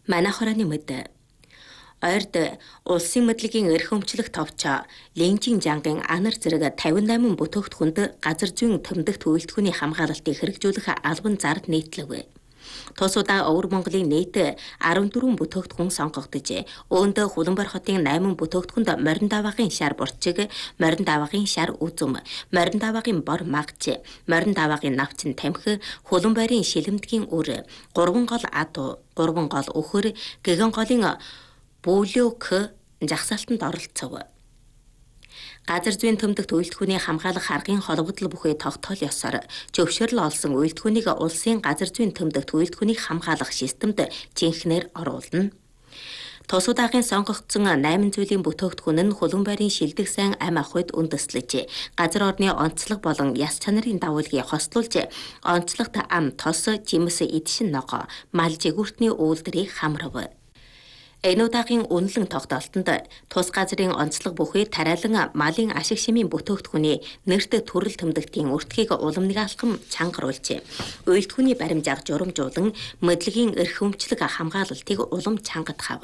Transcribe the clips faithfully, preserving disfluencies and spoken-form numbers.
Манай хорооны мэд ойрд улсын мэдлэгийн эрх өмчлөх товчоо Ленжин жангийн анар зэрэг тавин восемь бүтээгдэхүүнд газар зүйн төмдөгт үйлдвэрийн хамгаалалтыг хэрэгжүүлэх албан зард нийтлэв. Тус удаа Өвөр Монголын нийт арван дөрвөн бүтээгдэхүүн сонгогдож, өөндөө Хуланбар хотын восемь бүтээгдэхүүнд морин даваагийн шар бурчиг, морин даваагийн шар үзүм, морин даваагийн бор магч, морин даваагийн навчин тамхи, Хуланбарын шилэмдгийн үр, гурван гол адуу, гурван гол өхөр, гэгэн голын бүүлөөх жагсаалтанд оролцов. Газар зүйн төмдөгт үйлдвэрийн хамгаалах аргын холбогдол бүхий тогтоол ёсоор зөвшөөрөл олсон үйлдвэрийг улсын газар зүйн төмдөгт үйлдвэрийг хамгаалах системд жинхнээр оруулна. Тус удаагийн сонгогдсон восемь зүйлийн бүтээгдэхүүн нь Хуланбарын шилдэг сайн ам ахуйд үндэслэж, газар орны онцлог болон яс чанарын дагуулыг хослуулж, онцлогт ам тос, жимс, эдшин ногоо, мал жигүүртний үйлдвэрийг хамрав. Энэ удаагийн үнэлэн тогтоолтонд тус газрын онцлог бүхий тариалан малын ашиг шимийн бүтээгдэхүүний нэрт төрөл төмдөгтийн өртгийг уламныг алхам чангаруулж, үйлдвэрийн баримжааг журамжуулан мэдлэгийн эрх өмчлөг хамгаалалтыг улам чангадахав.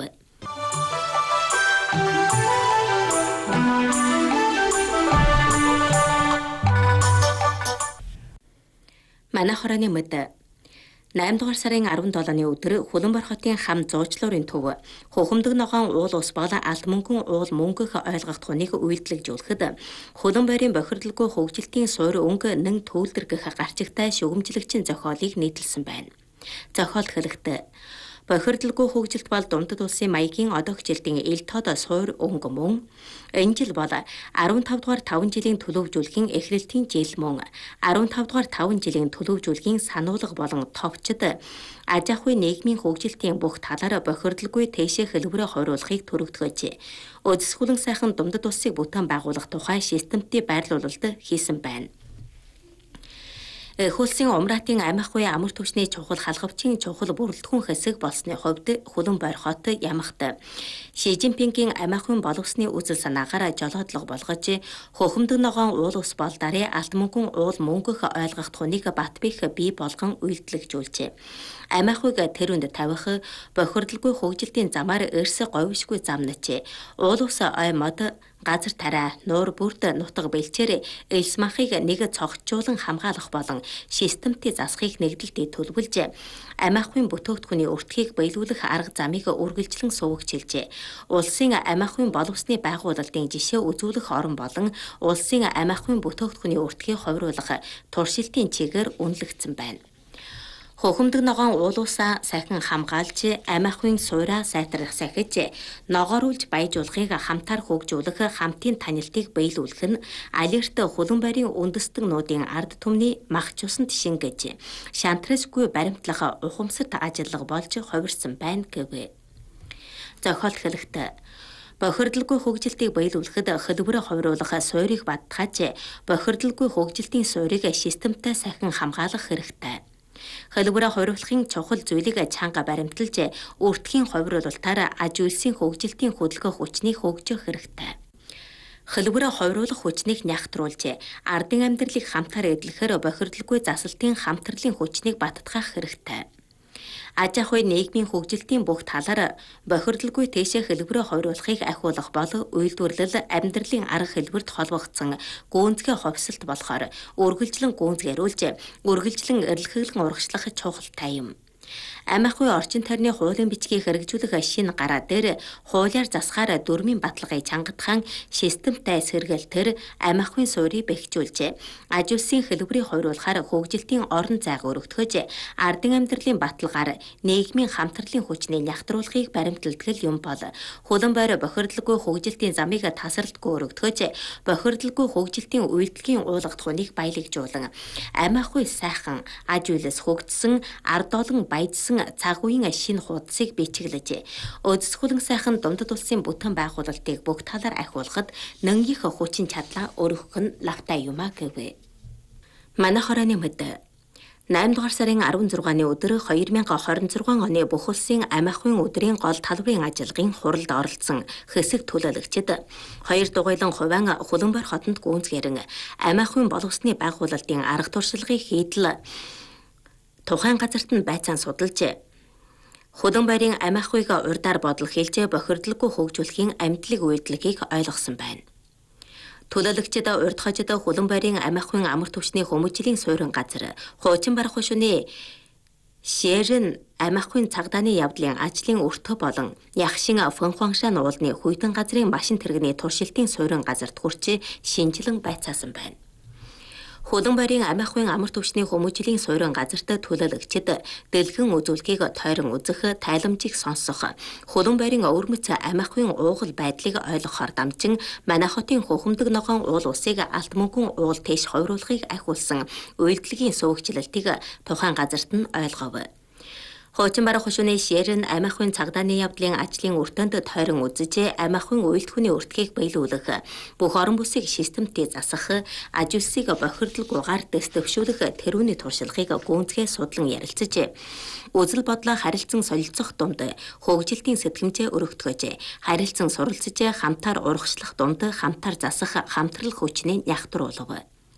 Манай хорооны мэд восемь дугаар сарын арван долооны өдөр Хуланбар хотын хам зуучлуурын төв хухамдаг ногоон уул ус бол алт мөнгөн уул мөнгөх ойлгох туныг үйлдэлжүүлэхэд Хуланбарын бохирдолгүй хөгжилтийн суурь өнгө нэн төвлөр гэх гарчигтай шугамжлагчийн зохиолыг нийтлсэн байна. Зохиол хэлэхдээ бохирдолгүй хөгжилт бол дундад улсын маягийн одоогчлтын ил тод суурь өнгө мөн энэ жил бол арван тавь дугаар таван жилийн төлөвжүүлгийн эхлэлтийн жил мөн арван тавь дугаар таван жилийн төлөвжүүлгийн сануулга болон товчд аж ахуй нийгмийн хөгжилтийн бүх талаар бохирдолгүй тэшээ хэлбэрээ хориулахыг төрөгдгөөж, Өдсгүлэн сайхан дундад улсыг бүтээн байгуулах тухай системтийн байрлуулалт хийсэн байна. Хөлсийн умраатын ам ахуй амар түвшний чухал халхавчийн чухал бүрэлдэхүүн хэсэг болсны хувьд Хуланбар хот ямагт Ши Жинпингийн ам ахуйн боловсны үзэл санаагаар жолоодлого болгож, хухамдаг ногоон уул ус бол дарыг алт мөнгөн уул мөнгөх ойлгох туныг бат бих бий болгон үйлдэлжүүлжээ. Ам ахуйг тэрүнд тавих, бохирдолгүй хөгжилтийн замаар эрс говьшгүй замнач, уул ус ой мод газар тарай, нуур бүрд нутаг бэлчээр элс махыг нэг цогцжуулан хамгаалах болон системтийн засахыг нэгдэлтэд төлөвлөж, ам ахуйн бүтээгдэхүүний өртгийг биелүүлэх арга замыг үргэлжлэн сувагчилжээ. Улсын ам ахуйн боловсны байгуулалтын жишээ үзүүлэх орон болон улсын ам ахуйн бүтээгдэхүүний өртгийг хувируулах туршилтын чигээр үнэлэгдсэн байна. Хухамдаг ногоон уулуусаа сайхан хамгаалж, ам ахуйн суураа сайтарх сахиж, ногооруулж баяжуулахыг хамтаар хөгжүүлэх хамтын танилтыг биелүүлэх нь алерт Хуланбарын үндэстэн нуудын ард түмний мах чусанд шингэж, шантрасгүй баримтлах ухамсарт ажиллага болж хувирсан байна гэв. Зохиол хэлэхдээ бохирдолгүй хөгжилтийг биелүүлэхэд хэлбэрээ хувируулах суурийг баттгаж, бохирдолгүй хөгжилтийн суурийг системтэй сайхан хамгаалах хэрэгтэй. Хэлбэрээ хувируулахын чухал зүйлийг чанга баримталж, өртгийн хувируулалтаар аж үйлсийн хөгжилтийн хөдөлгөөх хүчнийг хөгжих хэрэгтэй. Хэлбэрээ хувируулах хүчнийг нягтруулж, ардын амьдралыг хамтаар эдлэхээр бохирдолгүй засалтын хамтралын хүчнийг баттгах хэрэгтэй. Аж ахуй нийгмийн хөгжилтийн бүх талаар бохирдолгүй тэшээ хэлбэрээ хувируулахыг ахиулах бол үйлдвэрлэл амьдралын арга хэлбэрт холбогдсон гүнзгий хувьсалт болохоор үргэлжлэн гүнзгийрүүлж, үргэлжлэн эрэлхийлэн урагшлах чухалтай юм. Ам ахуй орчин тойрны хуулийн бичгийг хэрэгжүүлэх шинэ гараа дээр хуулиар засахаар дөрмийн баталгааг чангадхан системтэй сэргээлтэр ам ахуйн суурийг бэхжүүлж, аж үйлсийн хэлбэрийг хувируулахаар хөгжилтийн орон зайг өргөтгөж, ардын амьдралын баталгаар нийгмийн хамтралын хүчний нягтруулахыг баримталдаг юм бол Хуланбар бохирдолгүй хөгжилтийн замыг тасралтгүй өргөтгөж, бохирдолгүй хөгжилтийн үйлдэлгийн уулгах хүнийг баялагжуулан, ам ахуй сайхан аж үйлс хөгжсөн ард олон баяжсан цаг үеийн шинэ хуудсыг бичиглэж, Өдсгүлэн сайхан дундад улсын бүтээн байгуулалтыг бүх талаар ахиулахад нөнгийнх хүчин чадлаа өргөх нь лагтай юмаа гэв. Манай хорооны мэд восемь дугаар сарын арван зургааны өдөр хоёр мянган хорин зургаан оны бүх улсын ам ахуйн өдрийн гол талбарын ажиллагын хуралд оролцсон хэсэг төлөөлөгчид хоёр дугуйлан хувиан Хуланбар хотод гүнзгээрэн ам ахуйн боловсны байгуулалтын арга туршлагыг хийдэл тухайн газарт нь байцаан судалж, Хулан байрын амиахуйг урдаар бодол хэлж бохирдлоггүй хөгжүүлэхийн амьдлыг үйлдэлгийг ойлгосон байна. Төлөөлөгчид урд хожид хулан байрын амиахуйн амар түвшний хүмүүжлийн суурин газар хуучин барах шөнө Шэрэн амиахуйн цагдааны явдлын ажлын өртөө болон Ягшин Фэнхуаншан уулны хүйтэн газрын машин тэрэгний туршилтын суурин газарт хүрч шинжилэн байцаасан байна. Хулан байрын амиахуйн амар түвшний хүмүүжлийн суурин газарт төлөөлөгчид дэлгэн үзүүлгийг тойрон үзэх, тайламжийг сонсох, хулан байрын өвөрмөц амиахуйн уугал байдлыг ойлгохоор дамжин манай хотын хухамдаг ногоон уул усыг алт мөнгөн уул тийш хойруулахыг ахиулсан үйлдэлгийн сувгчлалтыг тухайн газарт нь ойлгов. Хуучин барах шөнө Шэрэн амиахуйн цагдааны явдлын ажлын өртөнд тойрон үзэж амиахуйн үйлдвэхний өртгийг биелүүлэх, бүх орон бүсийг системтэй засах, аж үйлсийг бохирдлогүйгээр дэвшүүлэх тэрүүний туршлагыг гүнзгий судлан ярилцаж, үзэл бодлоо харилцан солилцох дунд хөгжилтийн сэтгэмжээ өргөтгөж, харилцан суралцж хамтаар урагшлах дунд хамтаар засах хамтрал хүчний нягтруулав.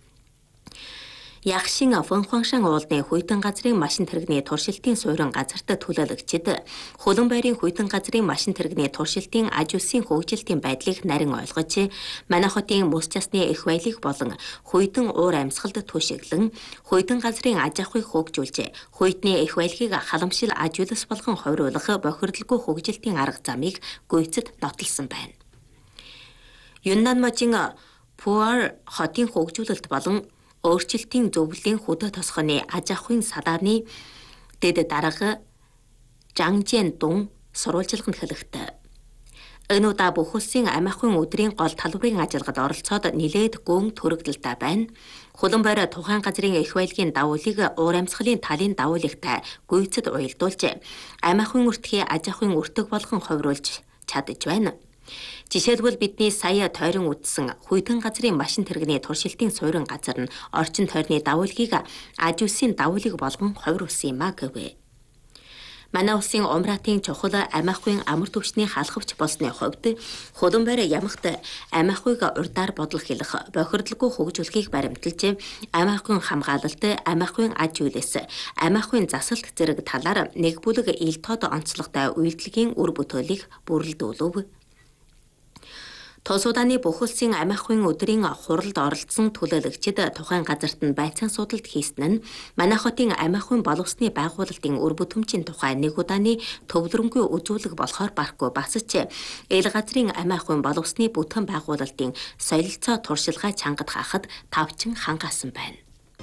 Ягшин Фэнхуаншан уулны хүйтэн газрын машин тэрэгний туршилтын суурин газарт төлөөлөгчид хулан байрын хүйтэн газрын машин тэрэгний туршилтын аж үйлсийн хөгжилтийн байдлыг нарийн ойлгож, манай хотын мөс часны их баялаг болон хүйтэн уур амьсгалд түшиглэн, хүйтэн газрын аж ахуйг хөгжүүлж, хүйтний их баялагыг халамжил аж үйлс болгон хойруулах бохирдлоггүй хөгжилтийн арга замыг гүйцэд нотолсон байна. Юннан можийн Пуар хотын хөгжүүлэлт болон өөрчлөлтийн зөвлөлийн хөдөө тосгоны аж ахуйн салааны дэд дарга Жангжэн Дун сурвалжилганд хэлэхдээ энэ удаа бүх улсын амиахуйн өдрийн гол талбарын ажиллагад оролцоод нэлээд гүн төрөгдөлтэй байна. Хулан байр тухайн газрын их баялагын давуулыг уур амьсгалын талын давуулагтай гүйцэд уялдуулж, амиахуйн өртгий аж ахуйн өртөг болгон ховруулж чадж байна. Жишээлбэл бидний сая тойрон үтсэн хүйтэн газрын машин тэрэгний туршилтын суурин газар нь орчин тойрны давуулгийг аж үйлсийн давуулыг болгон ховруулсан юм а гэвэ. Манай улсын умраатын чухал амиахуйн амар түвшний халахвч болсны хувьд хулан байр ямагт амиахуйг урдаар бодол хэлэх, бохирдлоггүй хөгжүүлэхийг баримталж, амиахуйн хамгаалалт, амиахуйн аж үйлс, амиахуйн засалт зэрэг талаар нэг бүлэг ил тод онцлогтой үйлдэлгийн үр бүтээлийг бүрэлдүүлв. Тус удааны бүх улсын амиахуйн өдрийн хуралд оролцсон төлөөлөгчид тухайн газарт нь байцаан судалт хийсэн нь манай хотын амиахуйн боловсны байгуулалтын үр бүтэмжийн тухай нэг удааны төвлөрөнгүй үзүүлэг болохоор барахгүй бас ч эл газрын амиахуйн боловсны бүтээн байгуулалтын солилцоо туршилгаа чангад хаахад тавчин хангаасан байна.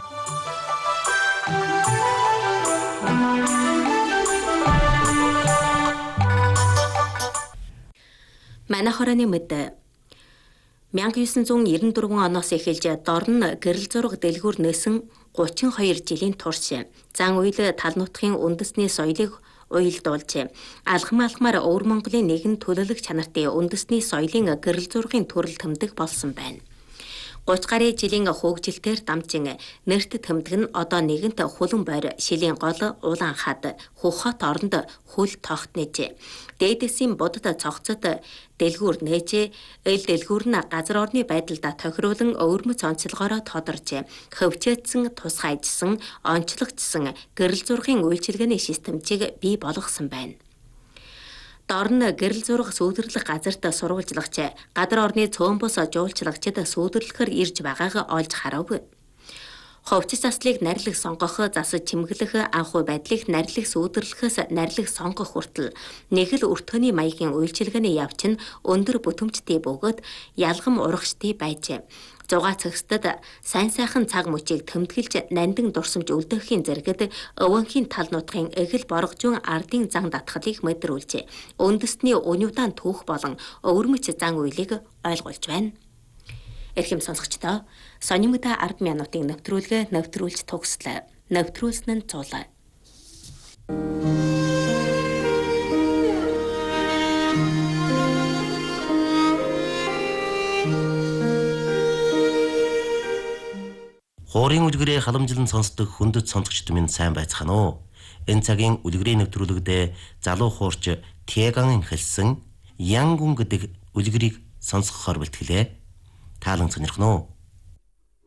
Манай хорооны мэд мянга девятьсот девяносто четыре оноос эхэлж дорн гэрэл зураг дэлгүүр нээсэн гучин хоёр жилийн турш зан үйл тал нутгийн үндэсний соёлыг уялдуулж, алхам алхмаар өвөр Монголын нэгэн төлөөлөх чанартай үндэсний соёлын гэрэл зургийн төрөл тэмдэг болсон байна. гуйч гаруй жилийн хөгжилтээр дамжин нэрт тэмдэг нь одоо нэгэнт хулан байр, шилийн гол, улаан хад, хөхот оронд хүл тогт нээж, дээдэсийн будад цогцод дэлгүүр нээж, эл дэлгүүр нь газар орны байдалд тохируулан өвөрмөц онцлогоороо тодорч, хөвчөөдсөн, тусгайжсан, онцлогдсон гэрэл зургийн үйлчилгээний системчийг бий болгосон байна. Дорн гэрэл зураг сүйдэрлэх газарт сурвалжлагч, гадар орны цөөн бус жуулчлагчид сүйдэрлэхээр ирж байгааг олж харав. Ховч заслыг нарилах сонгох, засаж чимэглэх, анхуй байдлыг нарилах сүйдэрлэхээс нарилах сонгох хүртэл нэг л өртөөний маягийн үйлчилгээний явц нь өндөр бүтэмжтэй бөгөөд ялгам урагштай байж, зугаа цэгсдэд сайн сайхан цаг мөчийг тэмдэглэж нандин дурсамж үлдээхийн зэрэгт өвөнхийн тал нутгийн эгэл боргожун ардын зан татхлыг мэдрүүлж, үндэсний өнюудаан түүх болон өвөрмөц зан үйлийг ойлгуулж байна. Эрхэм сонсогчдоо, сонирмогтой ард минутын нэвтрүүлгээ нэвтрүүлж төгслөө. Нэвтрүүлсэн нь цуул. Хуурын үлгэрээ халамжлан сонсдог хүндэт сонсогчд минь сайн байцгаана уу? Энэ цагийн үлгэрийн нэвтрүүлэгдээ залуу хуурч Тяган хэлсэн Янгун гэдэг үлгэрийг сонсгохоор бэлтгэлээ. Таалан сонирхно уу?